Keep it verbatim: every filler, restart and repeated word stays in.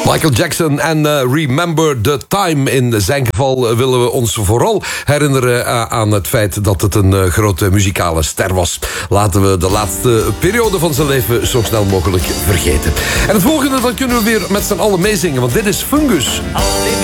Michael Jackson en uh, Remember the Time. In zijn geval uh, willen we ons vooral herinneren uh, aan het feit dat het een uh, grote muzikale ster was. Laten we de laatste periode van zijn leven zo snel mogelijk vergeten. En het volgende, dat kunnen we weer met z'n allen meezingen, want dit is Fungus.